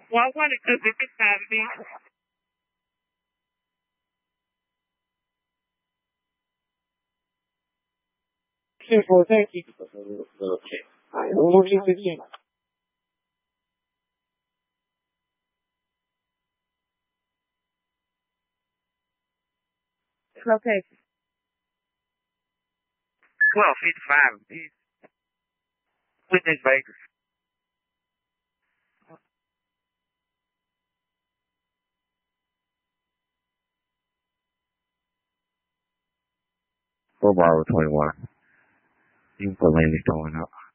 Well, I wanted to look at Saturday. 是否在地我是最近 Location. 1255. Within Vegas. Football 21. You believe it's going up.